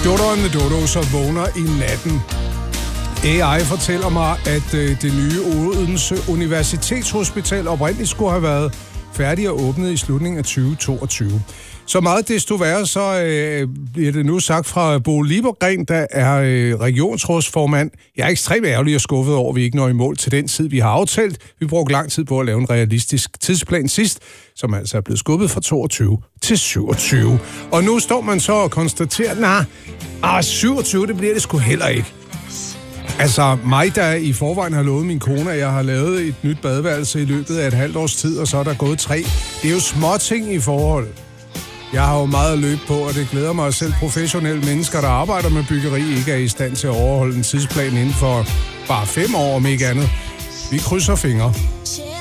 Dodo and the Dodo så vågner i natten. AI fortæller mig, at det nye Odense Universitetshospital oprindeligt skulle have været færdig og åbnet i slutningen af 2022. Så meget desto værre, så bliver det nu sagt fra Bo Liebergren, der er regionsrådsformand. Jeg er ekstremt ærgerlig og skuffet over, at vi ikke når i mål til den tid, vi har aftalt. Vi brugte lang tid på at lave en realistisk tidsplan sidst, som altså er blevet skubbet fra 22 til 27. Og nu står man så og konstaterer, 27, det bliver det sgu heller ikke. Altså mig, der i forvejen har lovet min kone, at jeg har lavet et nyt badeværelse i løbet af et halvt års tid, og så er der gået 3. Det er jo småting i forhold. Jeg har jo meget at løbe på, og det glæder mig, at selv professionelle mennesker, der arbejder med byggeri, ikke er i stand til at overholde en tidsplan inden for bare 5 år, om ikke andet. Vi krydser fingre.